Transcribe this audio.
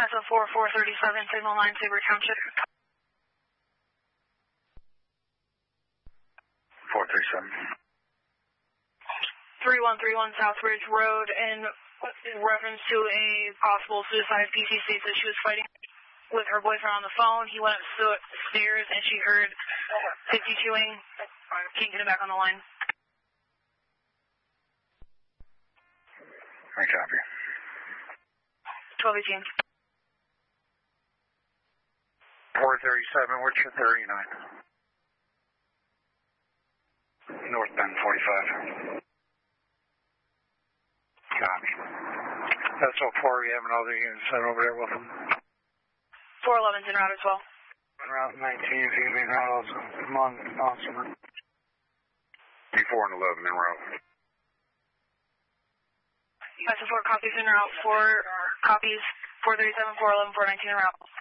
SO4 437, signal 9, Sabre Township. 437. 3131 Southbridge Road in reference to a possible suicide PCC. So she was fighting with her boyfriend on the phone. He went upstairs and she heard 52ing. Can you get him back on the line? I copy. 1218. 437, what's your 39? North Bend 45. Copy. That's so far you have another unit sent over there with them. 411's en route as well. Route 19, if you can be around also. Come on, awesome. B4 and 11 en route. SO4 copies en route. 4 copies, 437, 411, 419 en route.